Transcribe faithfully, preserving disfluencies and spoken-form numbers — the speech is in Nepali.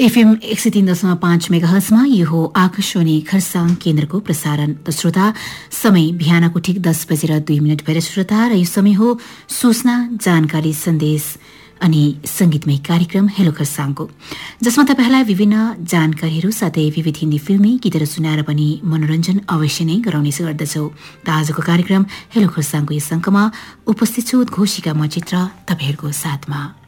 एफएम एक सय तीन दशमलव पाँच मेगाहर्जमा यो हो आकाशवाणी खरसाङ केन्द्रको प्रसारण। त श्रोता, समय बिहानको ठिक दस बजेर दुई मिनट भएर श्रोता, र यो समय हो सूचना, जानकारी, सन्देश अनि संगीतमय कार्यक्रम हेलो खरसाङको, जसमा तपाईहरूलाई विभिन्न जानकारीहरू साथै विविध हिन्दी फिल्मी गीतहरू सुनाएर पनि मनोरञ्जन अवश्य नै गराउने गर्दछौ। त आजको कार्यक्रम हेलो खरसाङको यस अङ्कमा उपस्थित छु उद्घोषिका म चित्र, तपाईहरूको साथमा।